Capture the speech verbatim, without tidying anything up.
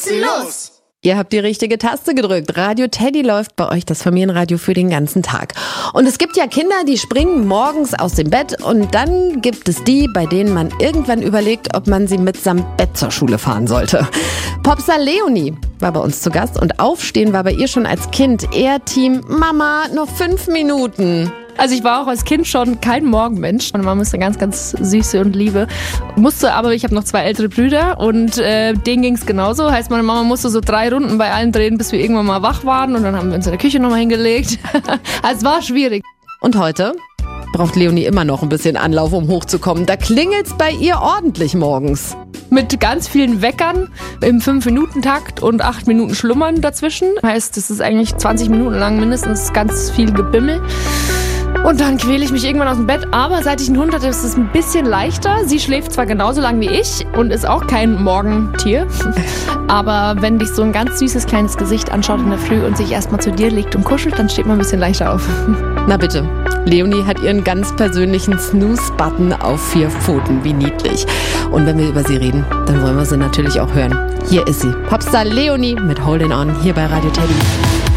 sie los! Ihr habt die richtige Taste gedrückt. Radio Teddy läuft bei euch, das Familienradio für den ganzen Tag. Und es gibt ja Kinder, die springen morgens aus dem Bett und dann gibt es die, bei denen man irgendwann überlegt, ob man sie mitsamt Bett zur Schule fahren sollte. Popstar Leonie war bei uns zu Gast und Aufstehen war bei ihr schon als Kind eher Team Mama, nur fünf Minuten. Also ich war auch als Kind schon kein Morgenmensch. Meine Mama ist eine ganz, ganz süße und liebe. Musste aber, ich habe noch zwei ältere Brüder und äh, denen ging es genauso. Heißt, meine Mama musste so drei Runden bei allen drehen, bis wir irgendwann mal wach waren. Und dann haben wir uns in der Küche nochmal hingelegt. Also es war schwierig. Und heute braucht Leonie immer noch ein bisschen Anlauf, um hochzukommen. Da klingelt's bei ihr ordentlich morgens. Mit ganz vielen Weckern im fünf Minuten Takt und acht Minuten Schlummern dazwischen. Heißt, es ist eigentlich zwanzig Minuten lang mindestens ganz viel Gebimmel. Und dann quäle ich mich irgendwann aus dem Bett. Aber seit ich einen Hund hatte, ist es ein bisschen leichter. Sie schläft zwar genauso lang wie ich und ist auch kein Morgentier. Aber wenn dich so ein ganz süßes kleines Gesicht anschaut in der Früh und sich erstmal zu dir legt und kuschelt, dann steht man ein bisschen leichter auf. Na bitte, Leonie hat ihren ganz persönlichen Snooze-Button auf vier Pfoten. Wie niedlich. Und wenn wir über sie reden, dann wollen wir sie natürlich auch hören. Hier ist sie, Popstar Leonie mit Holding On, hier bei Radio Teddy.